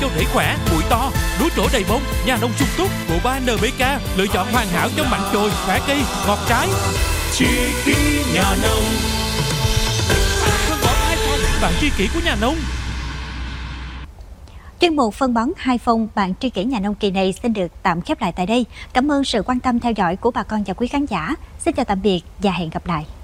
cho rễ khỏe, bụi to, lúa trổ đầy bông, nhà nông sung túc, bộ 3 NPK, lựa chọn hoàn hảo cho mạnh chồi, khỏe cây, ngọt trái. Tri kỷ nhà nông. Phân bón iPhone, bạn tri kỷ của nhà nông. Chuyên mục phân bón hai phong bạn tri kỷ nhà nông kỳ này xin được tạm khép lại tại đây. Cảm ơn sự quan tâm theo dõi của bà con và quý khán giả. Xin chào tạm biệt và hẹn gặp lại.